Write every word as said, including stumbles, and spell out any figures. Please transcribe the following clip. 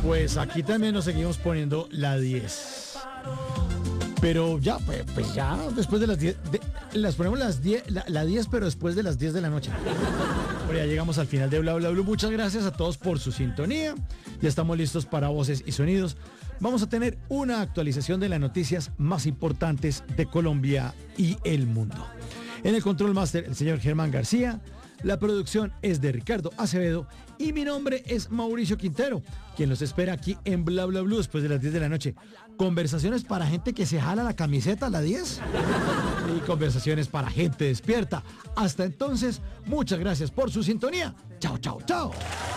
Pues aquí también nos seguimos poniendo la diez. Pero ya, pues, pues ya, después de las diez, de, las ponemos las diez, la, la diez, pero después de las diez de la noche. Pero ya llegamos al final de Bla Bla Blue. Muchas gracias a todos por su sintonía. Ya estamos listos para voces y sonidos. Vamos a tener una actualización de las noticias más importantes de Colombia y el mundo. En el Control Master, el señor Germán García. La producción es de Ricardo Acevedo y mi nombre es Mauricio Quintero, quien los espera aquí en Bla Bla Blue después de las diez de la noche. Conversaciones para gente que se jala la camiseta a las diez y conversaciones para gente despierta. Hasta entonces, muchas gracias por su sintonía. Chao, chao, chao.